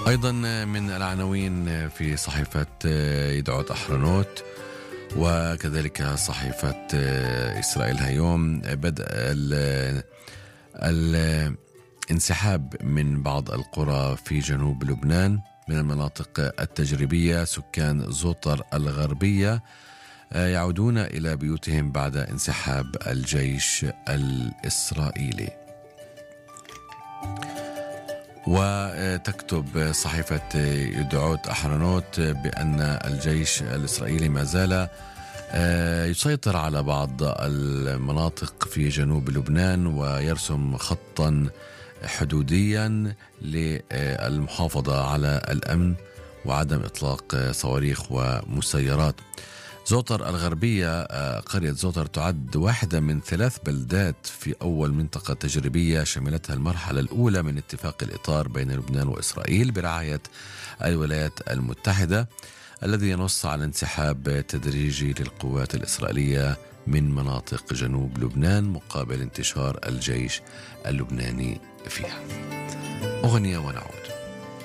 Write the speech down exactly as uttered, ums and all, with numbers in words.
أيضا من العناوين في صحيفة يدعوت أحرنوت وكذلك صحيفة إسرائيل هيوم بدء الانسحاب من بعض القرى في جنوب لبنان من المناطق التجريبية. سكان زوطر الغربية يعودون إلى بيوتهم بعد انسحاب الجيش الإسرائيلي. وتكتب صحيفة يدعوت أحرنوت بأن الجيش الإسرائيلي ما زال يسيطر على بعض المناطق في جنوب لبنان ويرسم خطا حدوديا للمحافظة على الأمن وعدم إطلاق صواريخ ومسيرات. زوطر الغربية، قرية زوطر تعد واحدة من ثلاث بلدات في أول منطقة تجريبية شملتها المرحلة الأولى من اتفاق الإطار بين لبنان وإسرائيل برعاية الولايات المتحدة، الذي ينص على انسحاب تدريجي للقوات الإسرائيلية من مناطق جنوب لبنان مقابل انتشار الجيش اللبناني فيها. أغنية ونعود.